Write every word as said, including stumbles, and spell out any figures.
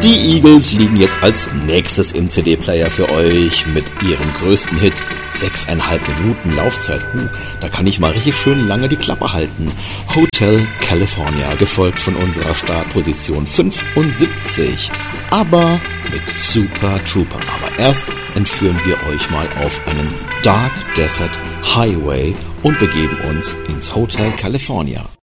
Die Eagles liegen jetzt als nächstes im C D-Player für euch mit ihrem größten Hit. Sechseinhalb Minuten Laufzeit. Huh, da kann ich mal richtig schön lange die Klappe halten. Hotel California, gefolgt von unserer Startposition fünfundsiebzig. Aber mit Super Trooper. Aber erst entführen wir euch mal auf einen Dark Desert Highway und begeben uns ins Hotel California.